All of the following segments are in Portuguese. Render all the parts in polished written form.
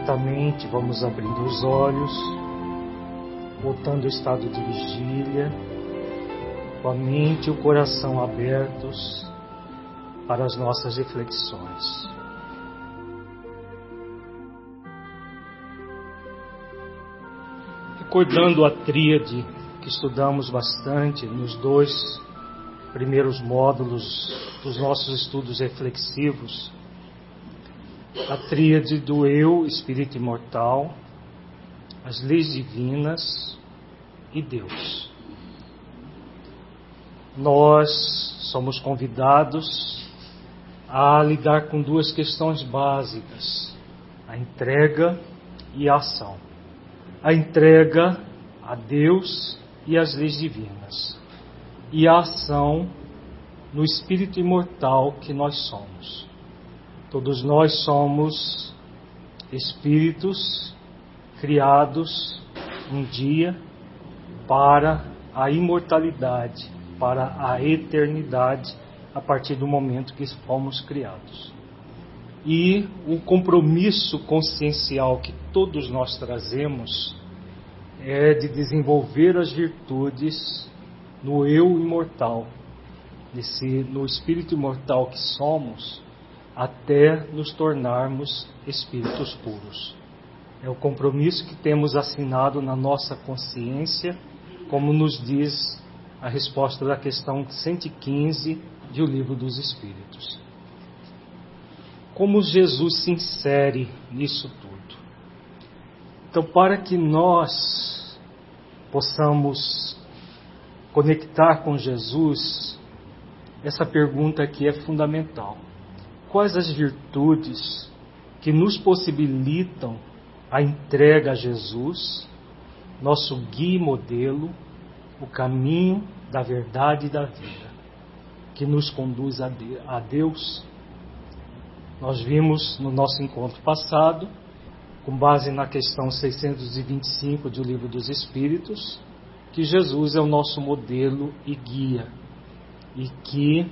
Lentamente vamos abrindo os olhos, voltando ao estado de vigília, com a mente e o coração abertos para as nossas reflexões. Recordando a tríade que estudamos bastante nos 2 primeiros módulos dos nossos estudos reflexivos, a tríade do eu, espírito imortal, as leis divinas e Deus. Nós somos convidados a lidar com 2 questões básicas: a entrega e a ação. A entrega a Deus e às leis divinas, e a ação no espírito imortal que nós somos. Todos nós somos espíritos criados um dia para a imortalidade, para a eternidade, a partir do momento que fomos criados. E o compromisso consciencial que todos nós trazemos é de desenvolver as virtudes no eu imortal, no espírito imortal que somos, até nos tornarmos espíritos puros. É o compromisso que temos assinado na nossa consciência, como nos diz a resposta da questão 115 de O Livro dos Espíritos. Como Jesus se insere nisso tudo? Então, para que nós possamos conectar com Jesus, essa pergunta aqui é fundamental. Quais as virtudes que nos possibilitam a entrega a Jesus, nosso guia e modelo, o caminho da verdade e da vida, que nos conduz a Deus? Nós vimos no nosso encontro passado, com base na questão 625 do Livro dos Espíritos, que Jesus é o nosso modelo e guia, e que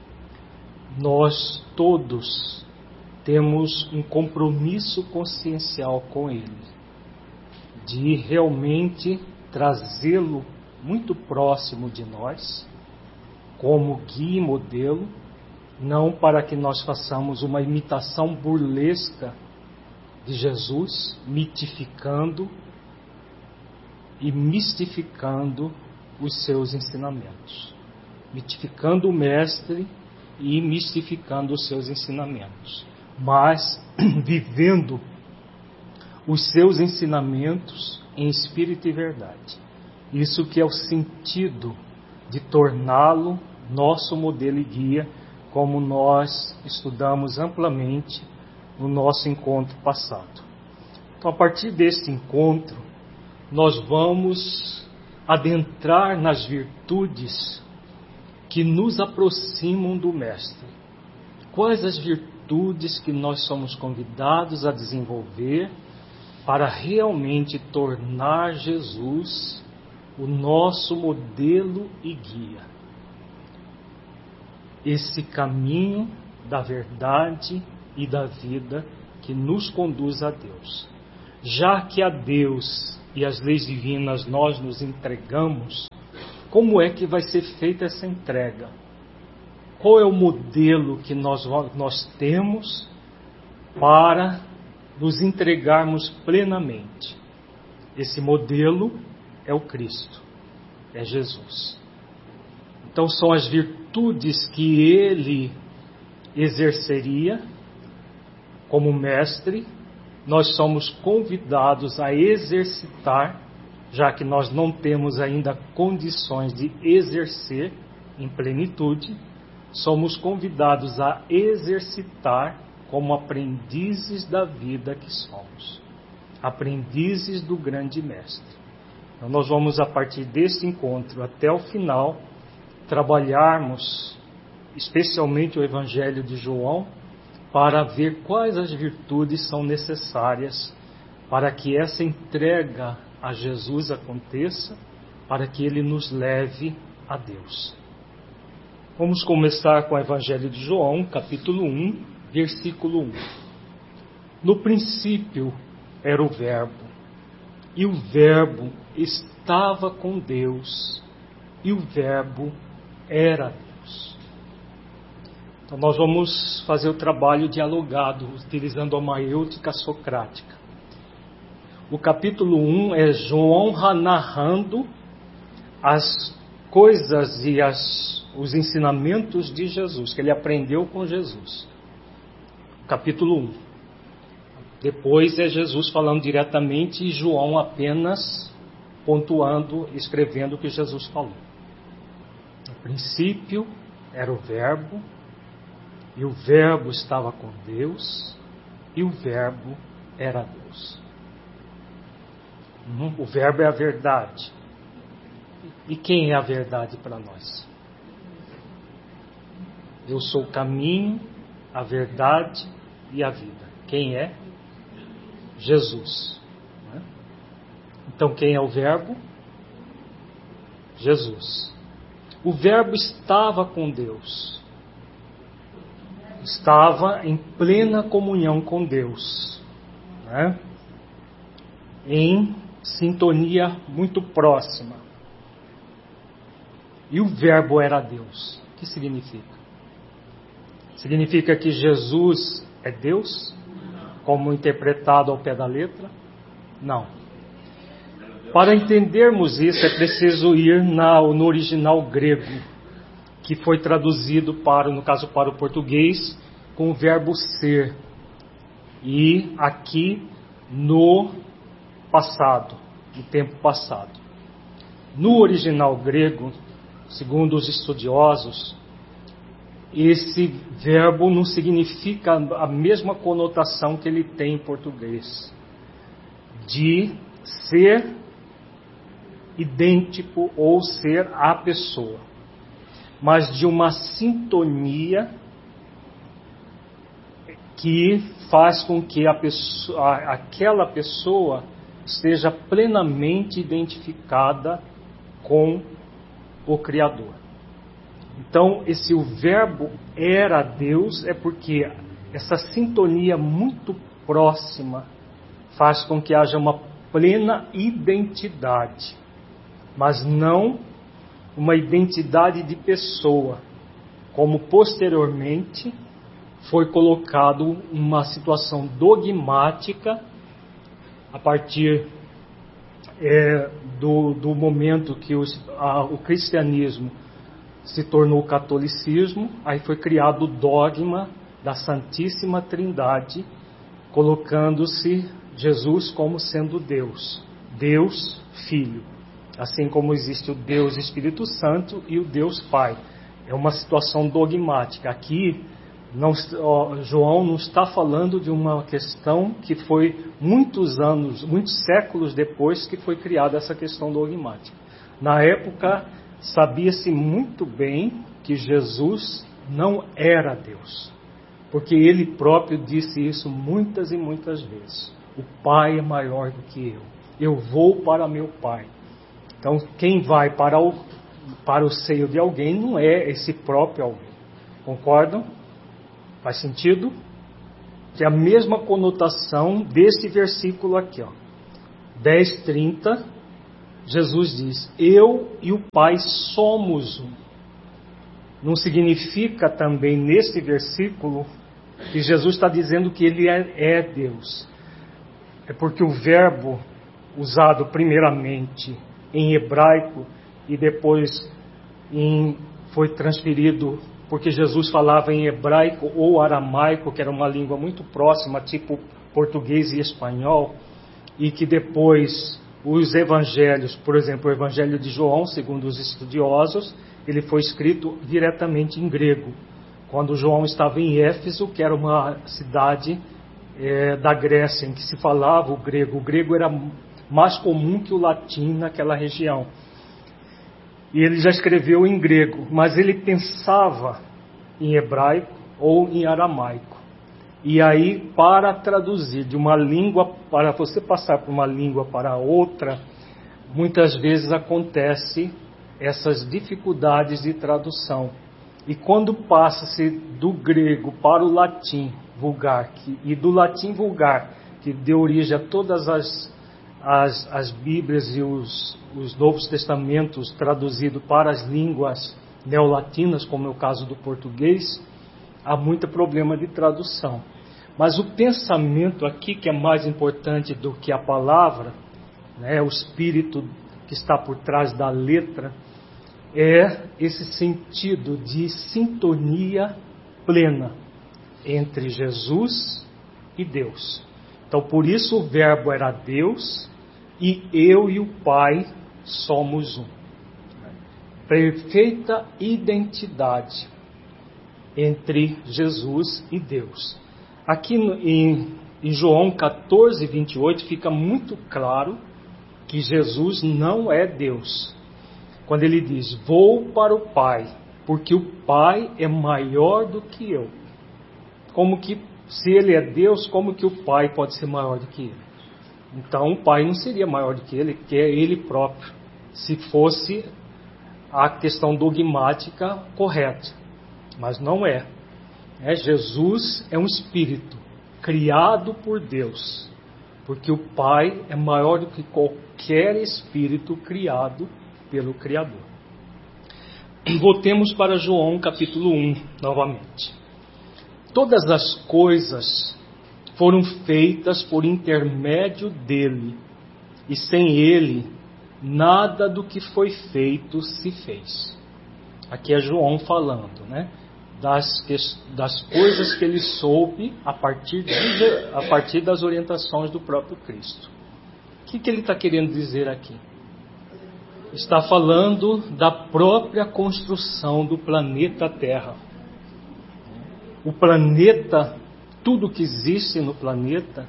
nós todos temos um compromisso consciencial com Ele, de realmente trazê-lo muito próximo de nós, como guia e modelo, não para que nós façamos uma imitação burlesca de Jesus, mitificando e mistificando os seus ensinamentos, mitificando o Mestre e mistificando os seus ensinamentos, mas vivendo os seus ensinamentos em espírito e verdade. Isso que é o sentido de torná-lo nosso modelo e guia, como nós estudamos amplamente no nosso encontro passado. Então, a partir deste encontro, nós vamos adentrar nas virtudes que nos aproximam do Mestre. Quais as virtudes que nós somos convidados a desenvolver para realmente tornar Jesus o nosso modelo e guia? Esse caminho da verdade e da vida que nos conduz a Deus. Já que a Deus e as leis divinas nós nos entregamos, como é que vai ser feita essa entrega? Qual é o modelo que nós temos para nos entregarmos plenamente? Esse modelo é o Cristo, é Jesus. Então são as virtudes que Ele exerceria como mestre, nós somos convidados a exercitar, já que nós não temos ainda condições de exercer em plenitude, somos convidados a exercitar como aprendizes da vida que somos, aprendizes do grande mestre. Então nós vamos, a partir desse encontro até o final, trabalharmos especialmente o Evangelho de João, para ver quais as virtudes são necessárias para que essa entrega a Jesus aconteça, para que Ele nos leve a Deus. Vamos começar com o Evangelho de João, capítulo 1, versículo 1. No princípio era o Verbo, e o Verbo estava com Deus, e o Verbo era Deus. Então nós vamos fazer o trabalho dialogado, utilizando a maiêutica socrática. O capítulo 1 é João narrando as coisas e os ensinamentos de Jesus, que ele aprendeu com Jesus. Capítulo 1. Depois é Jesus falando diretamente e João apenas pontuando, escrevendo o que Jesus falou. No princípio era o Verbo, e o Verbo estava com Deus, e o Verbo era Deus. O Verbo é a verdade. E quem é a verdade para nós? Eu sou o caminho, a verdade e a vida. Quem é? Jesus. Então quem é o Verbo? Jesus. O Verbo estava com Deus. Estava em plena comunhão com Deus, em sintonia muito próxima. E o Verbo era Deus. O que significa? Significa que Jesus é Deus, como interpretado ao pé da letra? Não. Para entendermos isso, é preciso ir no original grego, que foi traduzido no caso para o português, com o verbo ser. E aqui no passado, no tempo passado. No original grego, segundo os estudiosos, esse verbo não significa a mesma conotação que ele tem em português, de ser idêntico ou ser a pessoa, mas de uma sintonia que faz com que aquela pessoa esteja plenamente identificada com o Criador. Então, o Verbo era Deus, é porque essa sintonia muito próxima faz com que haja uma plena identidade, mas não uma identidade de pessoa, como posteriormente foi colocado uma situação dogmática a partir do momento que o cristianismo se tornou catolicismo. Aí foi criado o dogma da Santíssima Trindade, colocando-se Jesus como sendo Deus, Deus Filho, assim como existe o Deus Espírito Santo e o Deus Pai. É uma situação dogmática. Aqui João não está falando de uma questão que foi muitos séculos depois que foi criada essa questão dogmática. Na época, sabia-se muito bem que Jesus não era Deus, porque ele próprio disse isso muitas e muitas vezes. O Pai é maior do que eu vou para meu Pai. Então, quem vai para o seio de alguém não é esse próprio alguém. Concordam? Faz sentido? Que é a mesma conotação desse versículo aqui, 10:30, Jesus diz: eu e o Pai somos um. Não significa também nesse versículo que Jesus está dizendo que ele é Deus. É porque o verbo usado primeiramente em hebraico e depois foi transferido, porque Jesus falava em hebraico ou aramaico, que era uma língua muito próxima, tipo português e espanhol, e que depois os evangelhos, por exemplo, o evangelho de João, segundo os estudiosos, ele foi escrito diretamente em grego, quando João estava em Éfeso, que era uma cidade da Grécia, em que se falava o grego. O grego era mais comum que o latim naquela região. E ele já escreveu em grego, mas ele pensava em hebraico ou em aramaico. E aí, para traduzir de uma língua, para você passar por uma língua para outra, muitas vezes acontece essas dificuldades de tradução. E quando passa-se do grego para o latim vulgar, e do latim vulgar, que deu origem a todas as Bíblias e os Novos Testamentos traduzidos para as línguas neolatinas, como é o caso do português, há muito problema de tradução. Mas o pensamento aqui, que é mais importante do que a palavra, né, o espírito que está por trás da letra, é esse sentido de sintonia plena entre Jesus e Deus. Então, por isso o Verbo era Deus e eu e o Pai somos um. Perfeita identidade entre Jesus e Deus. Aqui em João 14, 28 fica muito claro que Jesus não é Deus. Quando ele diz, vou para o Pai, porque o Pai é maior do que eu. Como que, se ele é Deus, como que o Pai pode ser maior do que ele? Então o Pai não seria maior do que ele, que é ele próprio, se fosse a questão dogmática correta. Mas não é. Jesus é um espírito criado por Deus, porque o Pai é maior do que qualquer espírito criado pelo Criador. Voltemos para João capítulo 1 novamente. Todas as coisas foram feitas por intermédio dele, e sem ele nada do que foi feito se fez. Aqui é João falando, né? Das coisas que ele soube a partir das orientações do próprio Cristo. O que ele está querendo dizer aqui? Está falando da própria construção do planeta Terra. O planeta, tudo que existe no planeta,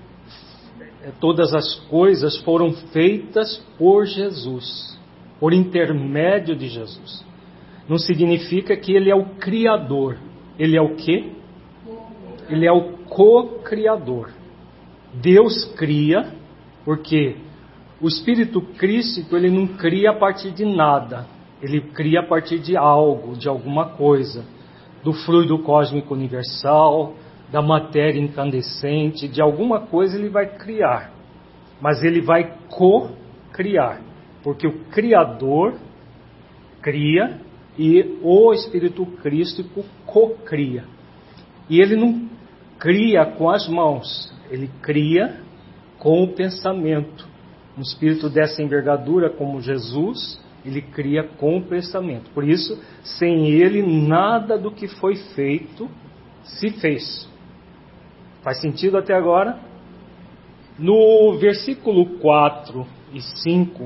todas as coisas foram feitas por Jesus, por intermédio de Jesus. Não significa que ele é o criador. Ele é o quê? Ele é o co-criador. Deus cria, porque o Espírito Crístico, ele não cria a partir de nada. Ele cria a partir de algo, de alguma coisa. Do fluido cósmico universal, da matéria incandescente, de alguma coisa ele vai criar. Mas ele vai co-criar. Porque o Criador cria e o Espírito Crístico co-cria. E ele não cria com as mãos, ele cria com o pensamento. Um espírito dessa envergadura como Jesus, ele cria com o pensamento. Por isso, sem ele, nada do que foi feito se fez. Faz sentido até agora? No versículo 4 e 5,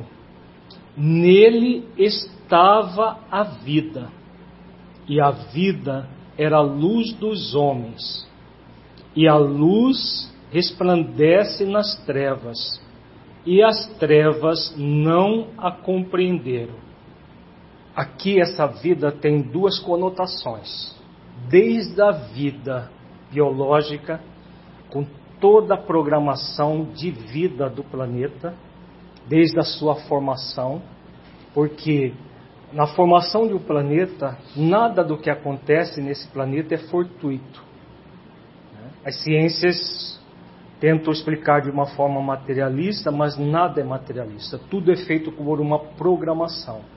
nele estava a vida, e a vida era a luz dos homens, e a luz resplandece nas trevas, e as trevas não a compreenderam. Aqui essa vida tem duas conotações. Desde a vida biológica, com toda a programação de vida do planeta, desde a sua formação, porque na formação de um planeta, nada do que acontece nesse planeta é fortuito. As ciências tentam explicar de uma forma materialista, mas nada é materialista. Tudo é feito por uma programação.